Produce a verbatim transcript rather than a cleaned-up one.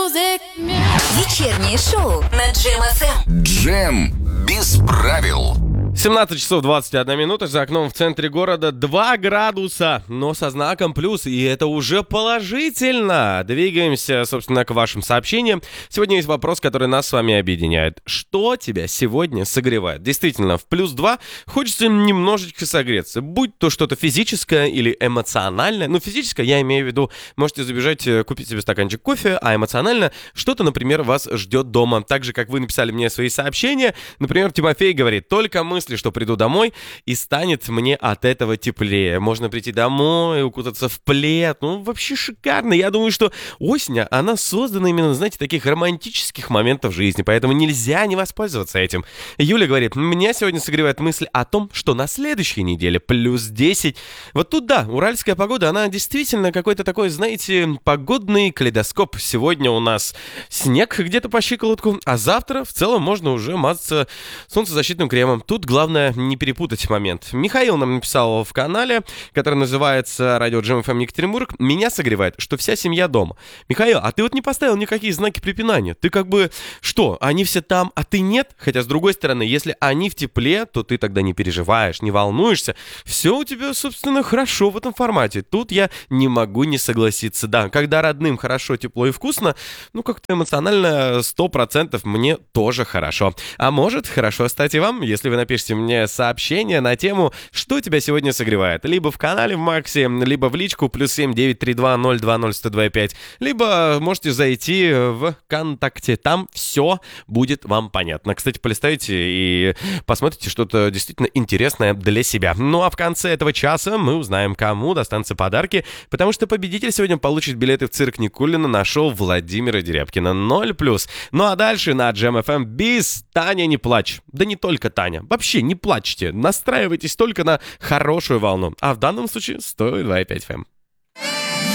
Вечернее шоу на Джем эф эм. Джем без правил. семнадцать часов двадцать одна минута, за окном в центре города два градуса, но со знаком плюс, и это уже положительно. Двигаемся, собственно, к вашим сообщениям. Сегодня есть вопрос, который нас с вами объединяет. Что тебя сегодня согревает? Действительно, в плюс два хочется немножечко согреться, будь то что-то физическое или эмоциональное. Ну, физическое я имею в виду, можете забежать, купить себе стаканчик кофе, а эмоционально что-то, например, вас ждет дома. Так же, как вы написали мне свои сообщения. Например, Тимофей говорит: только мысли, что приду домой, и станет мне от этого теплее. Можно прийти домой, укутаться в плед. Ну, вообще шикарно. Я думаю, что осень, она создана именно, знаете, таких романтических моментов в жизни, поэтому нельзя не воспользоваться этим. Юля говорит: меня сегодня согревает мысль о том, что на следующей неделе плюс десять. Вот тут, да, уральская погода, она действительно какой-то такой, знаете, погодный калейдоскоп. Сегодня у нас снег где-то по щиколотку, а завтра в целом можно уже мазаться солнцезащитным кремом. Тут главное не перепутать момент. Михаил нам написал в канале, который называется «Радио Джем эф эм Екатеринбург». Меня согревает, что вся семья дома. Михаил, а ты вот не поставил никакие знаки препинания. Ты как бы, что, они все там, а ты нет? Хотя, с другой стороны, если они в тепле, то ты тогда не переживаешь, не волнуешься. Все у тебя, собственно, хорошо в этом формате. Тут я не могу не согласиться. Да, когда родным хорошо, тепло и вкусно, ну, как-то эмоционально сто процентов мне тоже хорошо. А может, хорошо стать и вам, если вы напишите мне сообщение на тему, что тебя сегодня согревает. Либо в канале в Максе, либо в личку плюс семь девять три два ноль два ноль сто два пять, либо можете зайти в ВКонтакте. Там все будет вам понятно. Кстати, полистайте и посмотрите что-то действительно интересное для себя. Ну а в конце этого часа мы узнаем, кому достанутся подарки, потому что победитель сегодня получит билеты в цирк Никулина на шоу Владимира Дерябкина ноль плюс. Ну а дальше на Джем эф эм без «Таня, не плачь». Да не только Таня. Вообще не плачьте. Настраивайтесь только на хорошую волну. А в данном случае сто два и пять эф эм.